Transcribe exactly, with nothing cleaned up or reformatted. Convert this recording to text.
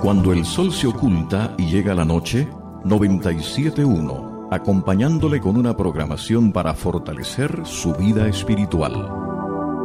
Cuando el sol se oculta y llega la noche, noventa y siete punto uno, acompañándole con una programación para fortalecer su vida espiritual.